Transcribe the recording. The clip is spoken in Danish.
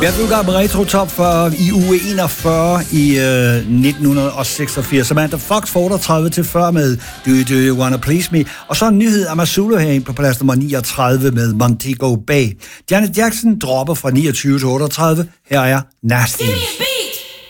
Jeg er gang med Retro Top 40 i uge 41 i 1986. Samantha Fox får 38-40 med Do You Wanna Please Me. Og så en nyhed af Amazulu herinde på plads nummer 39 med Montego Bay. Janet Jackson dropper fra 29 til 38. Her er Nasty.